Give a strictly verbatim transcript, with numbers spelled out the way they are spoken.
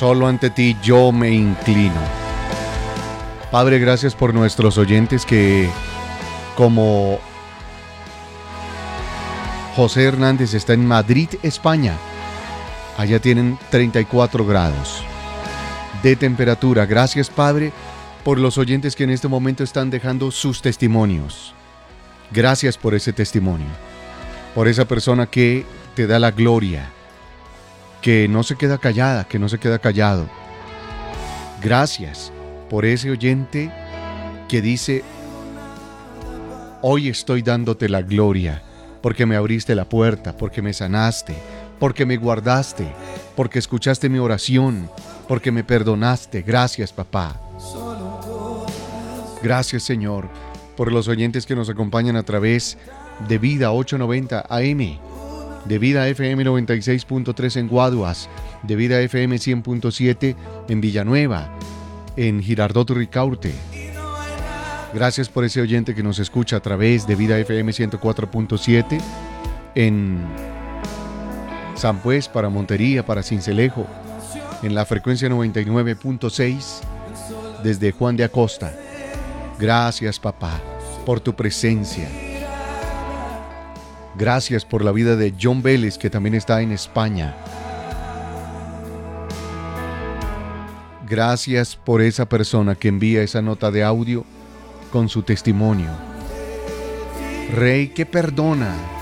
Solo ante ti yo me inclino. Padre, gracias por nuestros oyentes que, como José Hernández, está en Madrid, España. Allá tienen treinta y cuatro grados de temperatura. Gracias, Padre, por los oyentes que en este momento están dejando sus testimonios. Gracias por ese testimonio, por esa persona que te da la gloria, que no se queda callada, que no se queda callado. Gracias por ese oyente que dice: hoy estoy dándote la gloria, porque me abriste la puerta, porque me sanaste, porque me guardaste, porque escuchaste mi oración, porque me perdonaste. Gracias, papá. Gracias, Señor, por los oyentes que nos acompañan a través de Vida ochocientos noventa A M, de Vida F M noventa y seis punto tres en Guaduas, de Vida F M cien punto siete en Villanueva, en Girardot Ricaurte. Gracias por ese oyente que nos escucha a través de Vida F M ciento cuatro punto siete en San Pues, para Montería, para Sincelejo, en la frecuencia noventa y nueve punto seis desde Juan de Acosta. Gracias, papá, por tu presencia. Gracias por la vida de John Vélez, que también está en España. Gracias por esa persona que envía esa nota de audio con su testimonio. Rey que perdona,